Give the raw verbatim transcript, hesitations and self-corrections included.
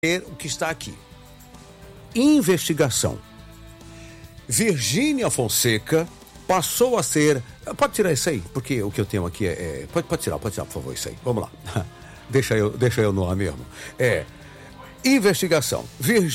o que está aqui. Investigação. Virgínia Fonseca passou a ser... Pode tirar isso aí, porque o que eu tenho aqui é... é pode, pode tirar, pode tirar, por favor, isso aí. Vamos lá. Deixa eu, deixa eu no ar mesmo. É... Investigação. Virgínia